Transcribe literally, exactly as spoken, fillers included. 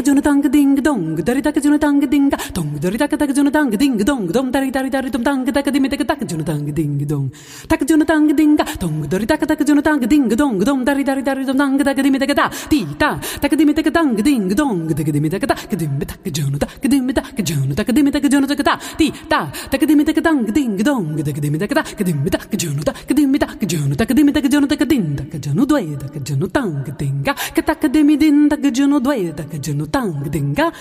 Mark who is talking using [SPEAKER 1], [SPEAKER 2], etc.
[SPEAKER 1] juna tang ding dong dari tak juna tang ding dong dari tak tak juna tang ding dong dom dari dari dari dom tang tak di tak tak juna tang ding dong tak juna tang ding dong dari tak tak juna tang ding dong dom dari dari dari dom tang tak di tak ta ti ta tak di tak tang ding dong tak di tak ta tak di tak juna tak di tak juna tak di tak juna tak ta ti ta tak di tak tang ding dong tak di tak ta tak di tak juna tak di tak juna tak di tak juna tak din tak juna due tak juna tang ding ka tak di din tak juna due tak juna tang ding ka